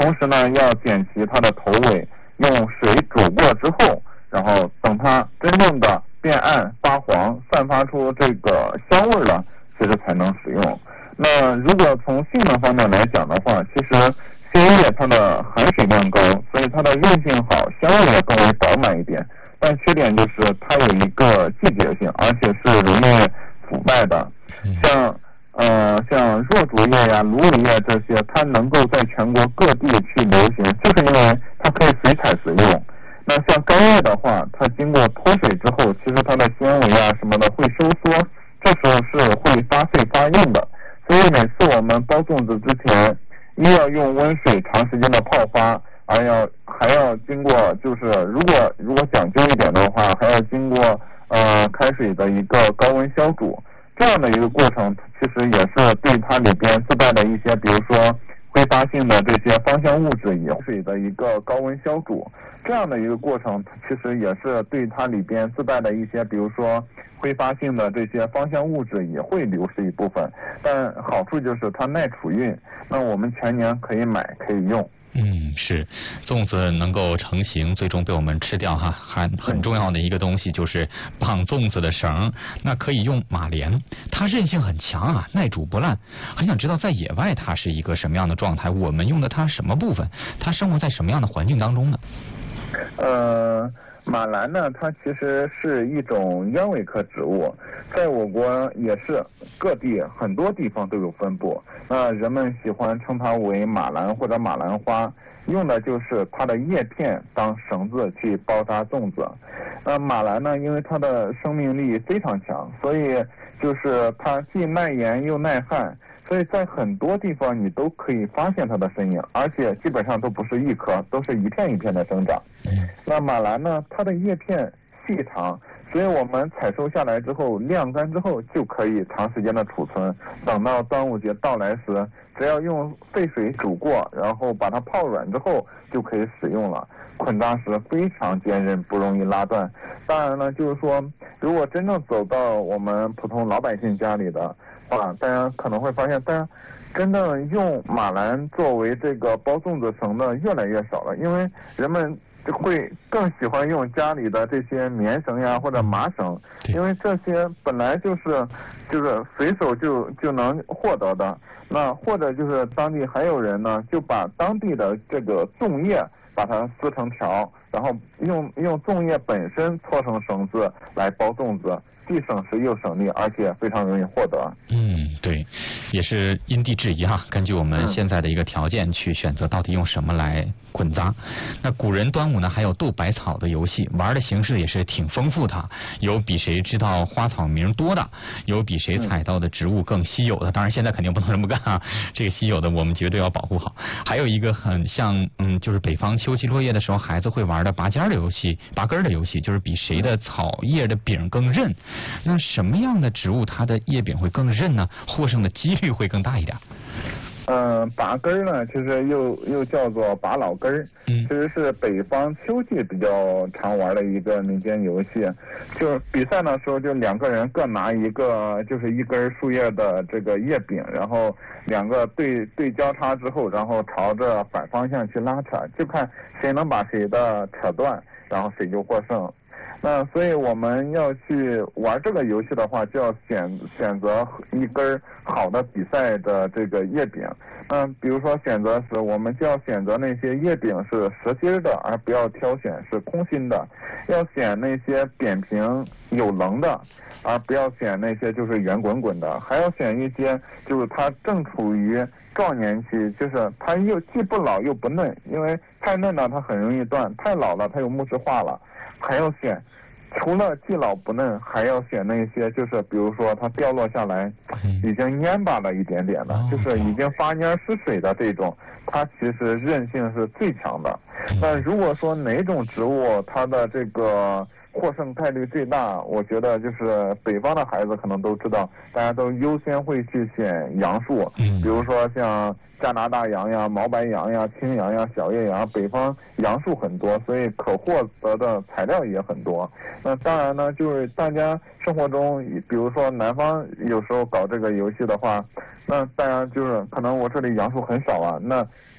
同时呢要剪齐它的头尾，用水煮过之后，然后等它真正的变暗发黄，散发出这个香味了，其实才能使用。那如果从性能方面来讲的话，其实鲜叶它的含水量高，所以它的韧性好，香味也更为饱满一点。但缺点就是它有一个季节性，而且是容易腐败的。像弱竹叶呀、芦苇叶这些，它能够在全国各地去流行，就是因为它可以随采使用。那像干叶的话，它经过脱水之后，其实它的纤维啊什么的会收缩，这时候是会发脆发硬的。所以每次我们包粽子之前，一要用温水长时间的泡发，还要经过，就是如果讲究一点的话，还要经过开水的一个高温消煮。这样的一个过程，其实也是对它里边自带的一些，比如说挥发性的这些芳香物质也水的一个高温消煮。这样的一个过程，其实也是对它里边自带的一些，比如说挥发性的这些芳香物质也会流失一部分。但好处就是它耐储运，那我们全年可以买可以用。 是，粽子能够成型，最终被我们吃掉哈，很重要的一个东西就是绑粽子的绳，那可以用马莲，它韧性很强啊，耐煮不烂。很想知道在野外它是一个什么样的状态，我们用的它什么部分，它生活在什么样的环境当中呢？ 马兰呢，它其实是一种鸢尾科植物，在我国也是各地很多地方都有分布。那人们喜欢称它为马兰或者马兰花，用的就是它的叶片当绳子去包扎粽子。那马兰呢，因为它的生命力非常强，所以就是它既耐盐又耐旱。所以在很多地方你都可以发现它的身影，而且基本上都不是一颗，都是一片一片的生长。那马兰呢，它的叶片细长，所以我们采收下来之后晾干之后就可以长时间的储存，等到端午节到来时，只要用沸水煮过，然后把它泡软之后就可以使用了。捆扎时非常坚韧，不容易拉断。当然呢，就是说如果真正走到我们普通老百姓家里的话，大家可能会发现，大家真正用马兰作为这个包粽子绳的越来越少了，因为人们会更喜欢用家里的这些棉绳呀或者麻绳，因为这些本来就是随手就能获得的。那或者就是当地还有人呢，就把当地的这个粽叶把它撕成条，然后用粽叶本身搓成绳子来包粽子，既省时又省力，而且非常容易获得。 对，也是因地制宜哈，根据我们现在的一个条件去选择到底用什么来捆扎。那古人端午呢还有斗百草的游戏，玩的形式也是挺丰富的，有比谁知道花草名多的，有比谁采到的植物更稀有的，当然现在肯定不能这么干啊，这个稀有的我们绝对要保护好。还有一个很像就是北方秋季落叶的时候孩子会玩的拔尖的游戏，拔根的游戏，就是比谁的草叶的柄更韧。那什么样的植物它的叶柄会更韧呢？获胜的几率会更大一点。 拔根呢，其实又叫做拔老根，其实是北方秋季比较常玩的一个民间游戏。就比赛的时候，就两个人各拿一个，就是一根树叶的这个叶柄，然后两个对交叉之后，然后朝着反方向去拉扯，就看谁能把谁的扯断，然后谁就获胜。那所以我们要去玩这个游戏的话，就要选择一根好的比赛的这个叶柄。比如说选择时，我们就要选择那些叶柄是实心的，而不要挑选是空心的。要选那些扁平有棱的，而不要选那些就是圆滚滚的。还要选一些就是它正处于壮年期，就是它又既不老又不嫩，因为太嫩了它很容易断，太老了它又木质化了。还要选，除了既老不嫩，还要选那些就是比如说它掉落下来已经蔫巴了一点点的，就是已经发蔫失水的这种，它其实韧性是最强的。那如果说哪种植物它的这个获胜概率最大，我觉得就是北方的孩子可能都知道，大家都优先会去选杨树，比如说像加拿大杨呀、毛白杨呀、青杨呀、小叶杨，北方杨树很多，所以可获得的材料也很多。那当然呢，就是大家生活中，比如说南方有时候搞这个游戏的话，那当然就是可能我这里杨树很少啊，那